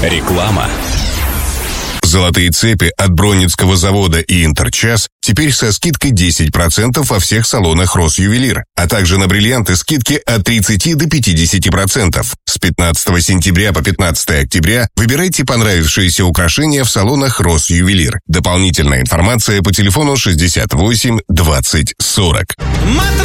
Реклама. Золотые цепи от Бронницкого завода и Интерчас теперь со скидкой 10% во всех салонах Росювелир, а также на бриллианты скидки от 30 до 50%. С 15 сентября по 15 октября выбирайте понравившиеся украшения в салонах Росювелир. Дополнительная информация по телефону 68 20 40.